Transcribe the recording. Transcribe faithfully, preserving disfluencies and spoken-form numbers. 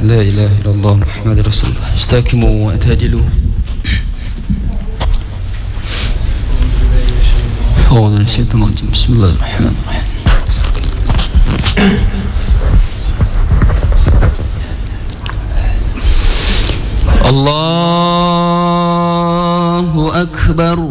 لا إله إلا الله محمد رسول الله. استاكموا واعتدلوا. أعوذ بالله من الشيطان الرجيم. بسم الله الرحمن الرحيم. الله أكبر.